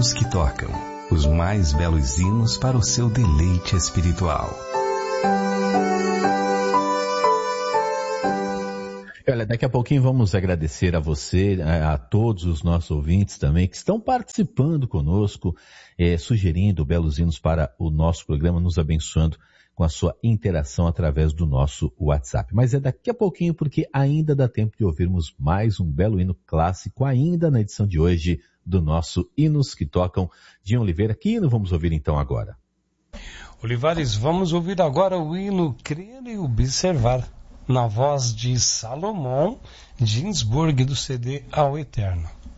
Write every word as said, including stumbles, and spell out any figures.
Hinos que Tocam, os mais belos hinos para o seu deleite espiritual. Olha, daqui a pouquinho vamos agradecer a você, a, a todos os nossos ouvintes também que estão participando conosco, eh, sugerindo belos hinos para o nosso programa, nos abençoando com a sua interação através do nosso WhatsApp. Mas é daqui a pouquinho porque ainda dá tempo de ouvirmos mais um belo hino clássico ainda na edição de hoje do nosso Hinos que Tocam. Dinho Oliveira, que hino vamos ouvir então agora? Olivares, vamos ouvir agora o hino Crer e Observar, na voz de Salomão Ginsburg, do C D Ao Eterno.